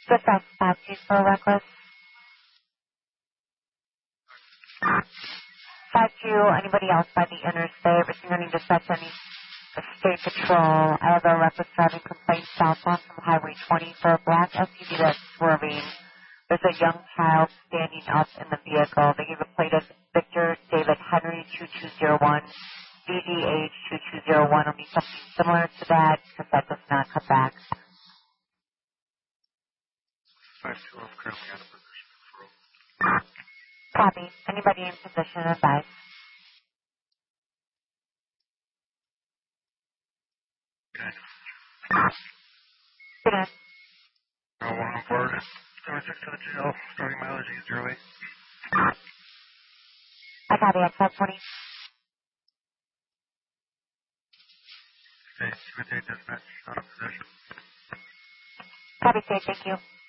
Just ask you for a reckless. 52, anybody else by the interstate, returning dispatch any state patrol. I have a reckless driving complaint southbound from Highway 20 for a black SUV that's swerving. There's a young child standing up in the vehicle. They gave a plate as Victor David Henry 2201, VDH 2201. It'll be something similar to that because that does not come back. 512 currently out of position. Copy. Anybody in position advise. Okay. Good night. 114. 76 to the jail. Starting mileage is 08. I copy at 1220. Okay, 2 dispatch out of position. Copy, state. Thank you.